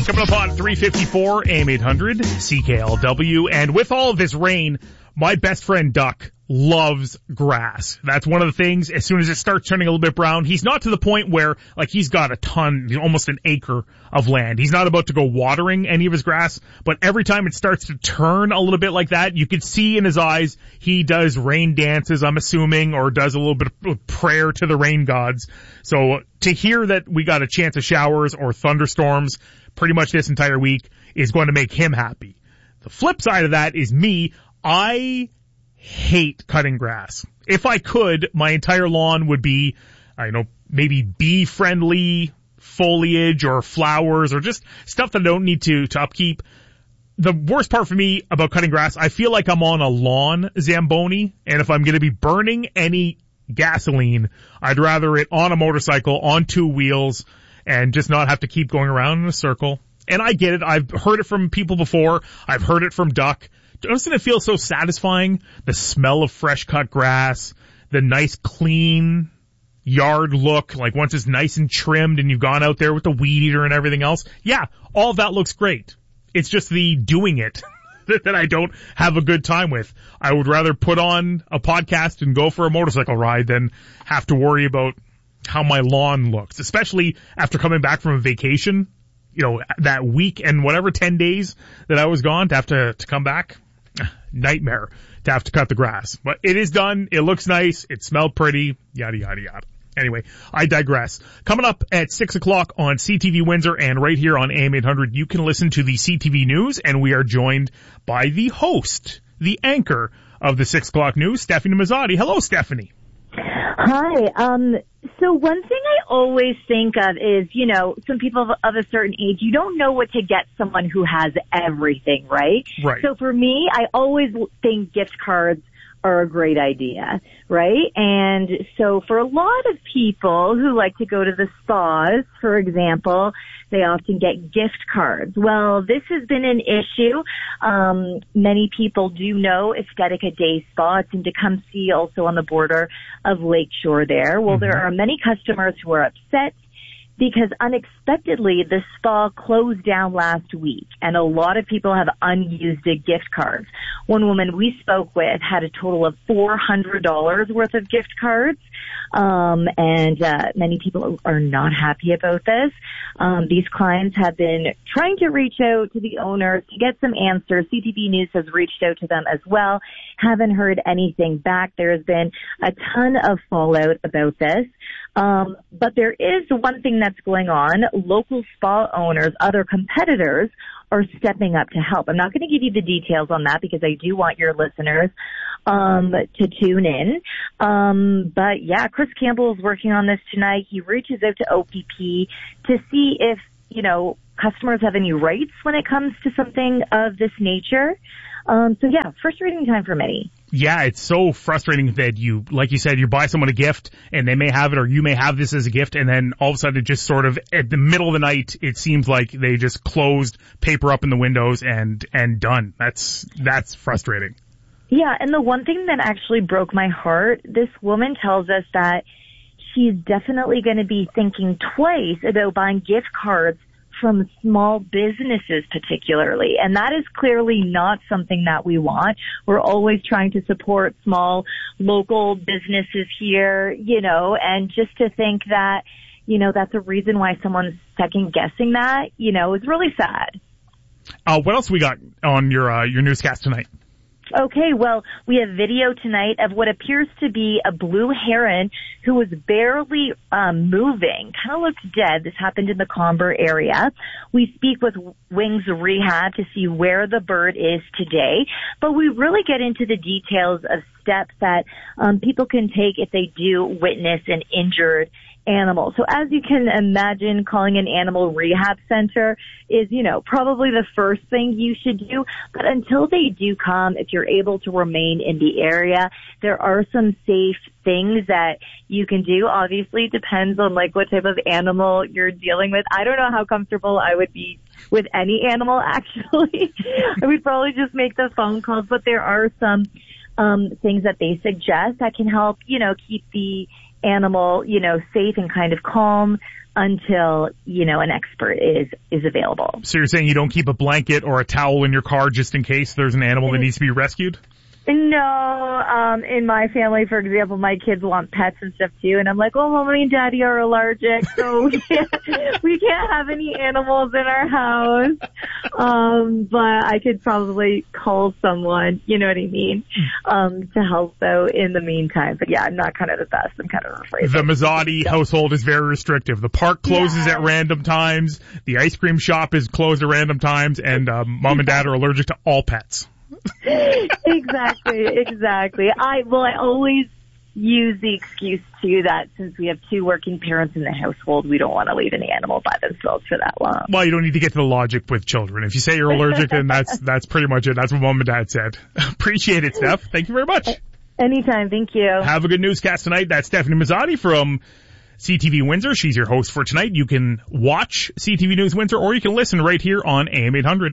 Coming up on 354 AM 800 CKLW. And with all of this rain, my best friend Duck loves grass. That's one of the things. As soon as it starts turning a little bit brown, he's not to the point where like he's got a ton, almost an acre of land. He's not about to go watering any of his grass, but every time it starts to turn a little bit like that, you can see in his eyes he does rain dances, I'm assuming, or does a little bit of prayer to the rain gods. So to hear that we got a chance of showers or thunderstorms pretty much this entire week is going to make him happy. The flip side of that is me. I hate cutting grass. If I could, my entire lawn would be, maybe bee-friendly foliage or flowers or just stuff that I don't need to upkeep. The worst part for me about cutting grass, I feel like I'm on a lawn Zamboni, and if I'm going to be burning any gasoline, I'd rather it on a motorcycle, on two wheels, and just not have to keep going around in a circle. And I get it. I've heard it from people before. I've heard it from Duck. Doesn't it feel so satisfying? The smell of fresh cut grass, the nice clean yard look, like once it's nice and trimmed and you've gone out there with the weed eater and everything else. Yeah, all of that looks great. It's just the doing it that I don't have a good time with. I would rather put on a podcast and go for a motorcycle ride than have to worry about how my lawn looks, especially after coming back from a vacation, that week and whatever 10 days that I was gone to have to come back. Nightmare to have to cut the grass. But it is done. It looks nice. It smelled pretty. Yada, yada, yada. Anyway, I digress. Coming up at 6 o'clock on CTV Windsor and right here on AM 800, you can listen to the CTV News, and we are joined by the host, the anchor of the 6 o'clock news, Stephanie Mazzotti. Hello, Stephanie. Hi. So one thing I always think of is, some people of a certain age, you don't know what to get someone who has everything, right? Right. So for me, I always think gift cards are a great idea, right? And so for a lot of people who like to go to the spas, for example, they often get gift cards. Well, this has been an issue. Many people do know Estetica Day Spa. It's in Tecumseh, also on the border of Lakeshore there. Well, there are many customers who are upset because unexpectedly the spa closed down last week and a lot of people have unused gift cards. One woman we spoke with had a total of $400 worth of gift cards. And many people are not happy about this. These clients have been trying to reach out to the owners to get some answers. CTV News has reached out to them as well. Haven't heard anything back. There has been a ton of fallout about this. But there is one thing that's going on. Local spa owners, other competitors, are stepping up to help. I'm not going to give you the details on that because I do want your listeners to tune in. But yeah, Chris Campbell is working on this tonight. He reaches out to OPP to see if, customers have any rights when it comes to something of this nature. So yeah, frustrating time for many. Yeah, it's so frustrating that like you said, you buy someone a gift and they may have it or you may have this as a gift and then all of a sudden it just sort of at the middle of the night, it seems like they just closed, paper up in the windows and done. That's frustrating. Yeah, and the one thing that actually broke my heart, this woman tells us that she's definitely going to be thinking twice about buying gift cards from small businesses particularly. And that is clearly not something that we want. We're always trying to support small local businesses here, and just to think that, that's a reason why someone's second guessing that, is really sad. What else we got on your newscast tonight? Okay, well, we have video tonight of what appears to be a blue heron who was barely moving, kind of looked dead. This happened in the Comber area. We speak with Wings Rehab to see where the bird is today, but we really get into the details of steps that people can take if they do witness an injured animal. So as you can imagine, calling an animal rehab center is, probably the first thing you should do. But until they do come, if you're able to remain in the area, there are some safe things that you can do. Obviously, it depends on what type of animal you're dealing with. I don't know how comfortable I would be with any animal, actually. I would probably just make the phone calls, but there are some things that they suggest that can help, keep the animal, safe and kind of calm until, an expert is available. So you're saying you don't keep a blanket or a towel in your car just in case there's an animal that needs to be rescued? No, in my family, for example, my kids want pets and stuff too, and I'm like, oh, mommy and daddy are allergic, so we can't have any animals in our house. But I could probably call someone, you know what I mean, to help out in the meantime. But yeah, I'm not kind of the best. I'm kind of afraid. The Mazzotti household is very restrictive. The park closes at random times. The ice cream shop is closed at random times, and mom and dad are allergic to all pets. Exactly. I always use the excuse too that since we have 2 working parents in the household, we don't want to leave any animal by themselves for that long. Well, you don't need to get to the logic with children. If you say you're allergic, then that's pretty much it. That's what mom and dad said. Appreciate it, Steph. Thank you very much. Anytime. Thank you. Have a good newscast tonight. That's Stephanie Mazzotti from CTV Windsor. She's your host for tonight. You can watch CTV News Windsor or you can listen right here on AM 800.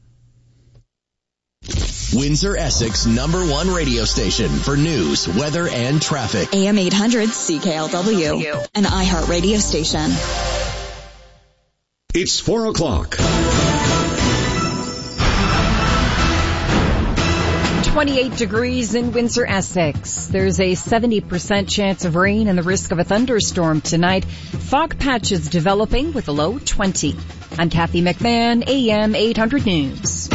Windsor, Essex, #1 radio station for news, weather, and traffic. AM 800 CKLW, an iHeart radio station. It's 4 o'clock. 28 degrees in Windsor, Essex. There's a 70% chance of rain and the risk of a thunderstorm tonight. Fog patches developing with a low 20. I'm Kathy McMahon, AM 800 News.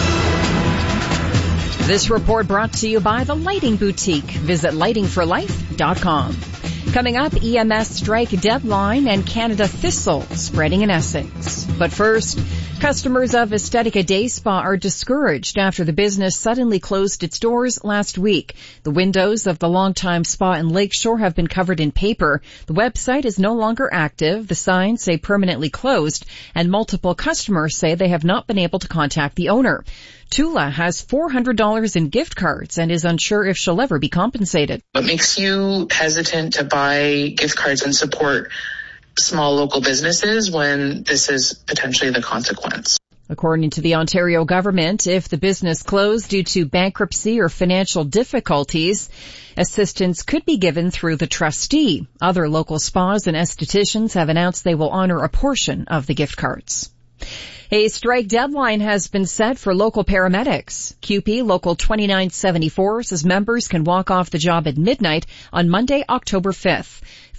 This report brought to you by the Lighting Boutique. Visit lightingforlife.com. Coming up, EMS strike deadline and Canada Thistle spreading in Essex. But first, customers of Estetica Day Spa are discouraged after the business suddenly closed its doors last week. The windows of the longtime spa in Lakeshore have been covered in paper. The website is no longer active. The signs say permanently closed, and multiple customers say they have not been able to contact the owner. Tula has $400 in gift cards and is unsure if she'll ever be compensated. What makes you hesitant to buy gift cards and support small local businesses when this is potentially the consequence? According to the Ontario government, if the business closed due to bankruptcy or financial difficulties, assistance could be given through the trustee. Other local spas and estheticians have announced they will honor a portion of the gift cards. A strike deadline has been set for local paramedics. CUPE Local 2974 says members can walk off the job at midnight on Monday, October 5th.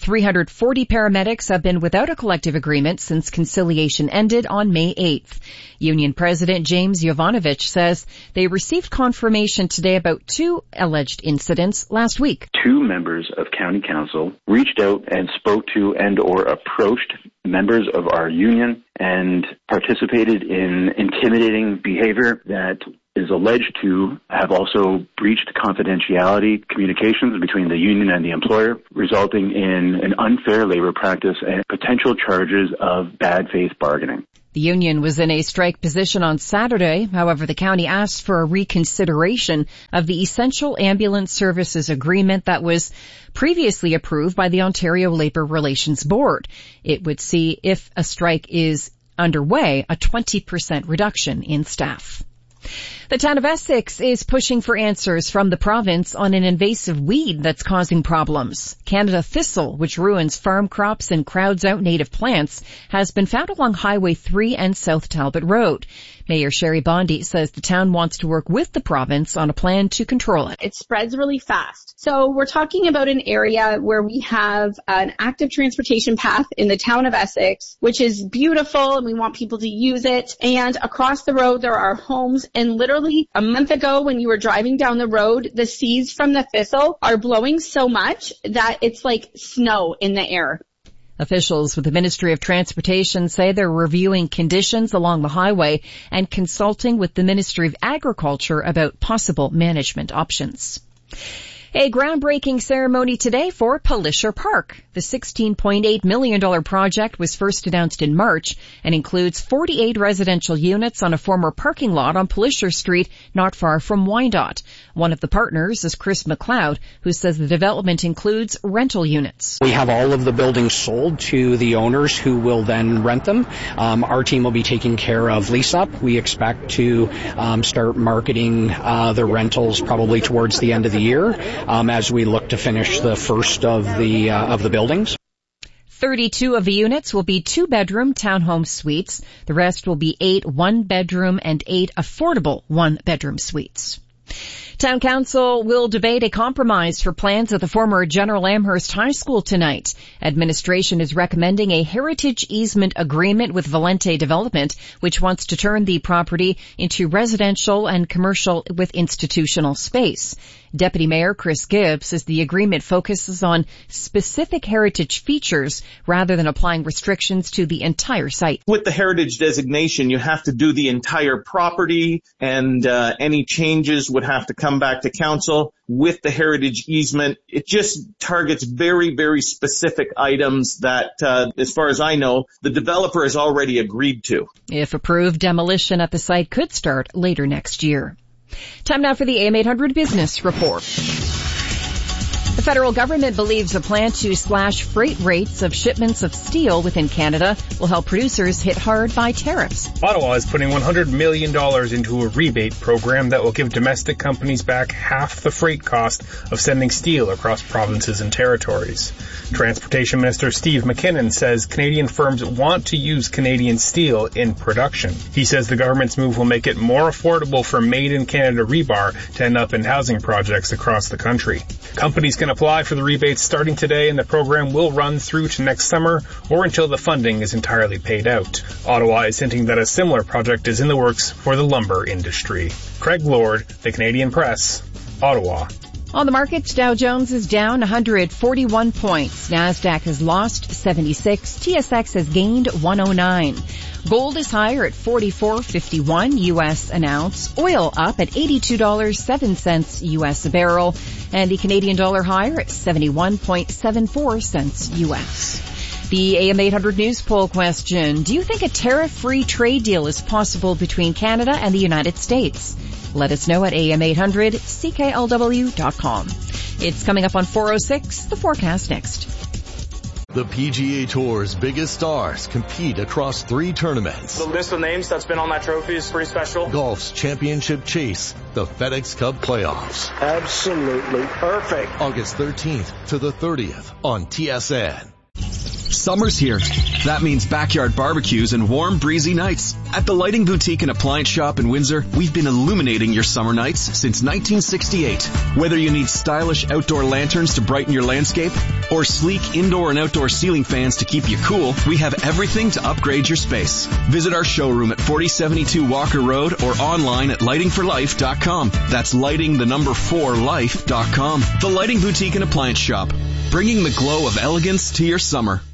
340 paramedics have been without a collective agreement since conciliation ended on May 8th. Union President James Jovanovich says they received confirmation today about 2 alleged incidents last week. 2 members of County Council reached out and spoke to and or approached members of our union and participated in intimidating behavior that is alleged to have also breached confidentiality communications between the union and the employer, resulting in an unfair labor practice and potential charges of bad faith bargaining. The union was in a strike position on Saturday. However, the county asked for a reconsideration of the Essential Ambulance Services Agreement that was previously approved by the Ontario Labour Relations Board. It would see, if a strike is underway, a 20% reduction in staff. The town of Essex is pushing for answers from the province on an invasive weed that's causing problems. Canada Thistle, which ruins farm crops and crowds out native plants, has been found along Highway 3 and South Talbot Road. Mayor Sherry Bondi says the town wants to work with the province on a plan to control it. It spreads really fast. So we're talking about an area where we have an active transportation path in the town of Essex, which is beautiful, and we want people to use it. And across the road, there are homes, and literally a month ago when you were driving down the road, the seeds from the thistle are blowing so much that it's like snow in the air. Officials with the Ministry of Transportation say they're reviewing conditions along the highway and consulting with the Ministry of Agriculture about possible management options. A groundbreaking ceremony today for Pelisher Park. The $16.8 million project was first announced in March and includes 48 residential units on a former parking lot on Pelisher Street, not far from Wyandotte. One of the partners is Chris McLeod, who says the development includes rental units. We have all of the buildings sold to the owners who will then rent them. Our team will be taking care of lease up. We expect to start marketing the rentals probably towards the end of the year. as we look to finish the first of the buildings. 32 of the units will be 2-bedroom townhome suites. The rest will be 8 one-bedroom and 8 affordable one-bedroom suites. Town Council will debate a compromise for plans at the former General Amherst High School tonight. Administration is recommending a heritage easement agreement with Valente Development, which wants to turn the property into residential and commercial with institutional space. Deputy Mayor Chris Gibbs says the agreement focuses on specific heritage features rather than applying restrictions to the entire site. With the heritage designation, you have to do the entire property, and any changes would have to come back to council. With the heritage easement, it just targets very, very specific items that, as far as I know, the developer has already agreed to. If approved, demolition at the site could start later next year. Time now for the AM 800 Business Report. The federal government believes a plan to slash freight rates of shipments of steel within Canada will help producers hit hard by tariffs. Ottawa is putting $100 million into a rebate program that will give domestic companies back half the freight cost of sending steel across provinces and territories. Transportation Minister Steve McKinnon says Canadian firms want to use Canadian steel in production. He says the government's move will make it more affordable for made-in-Canada rebar to end up in housing projects across the country. Companies can apply for the rebates starting today, and the program will run through to next summer or until the funding is entirely paid out. Ottawa is hinting that a similar project is in the works for the lumber industry. Craig Lord, The Canadian Press, Ottawa. On the markets, Dow Jones is down 141 points. NASDAQ has lost 76. TSX has gained 109. Gold is higher at $44.51 U.S. an ounce. Oil up at $82.07 U.S. a barrel. And the Canadian dollar higher at 71.74 cents U.S. The AM 800 News Poll question. Do you think a tariff-free trade deal is possible between Canada and the United States? Let us know at am800CKLW.com. It's coming up on 4:06. The forecast next. The PGA Tour's biggest stars compete across 3 tournaments. The list of names that's been on that trophy is pretty special. Golf's championship chase, the FedEx Cup playoffs. Absolutely perfect. August 13th to the 30th on TSN. Summer's here. That means backyard barbecues and warm, breezy nights. At the Lighting Boutique and Appliance Shop in Windsor, we've been illuminating your summer nights since 1968. Whether you need stylish outdoor lanterns to brighten your landscape or sleek indoor and outdoor ceiling fans to keep you cool, we have everything to upgrade your space. Visit our showroom at 4072 Walker Road or online at lightingforlife.com. That's lighting4life.com. The Lighting Boutique and Appliance Shop, bringing the glow of elegance to your summer.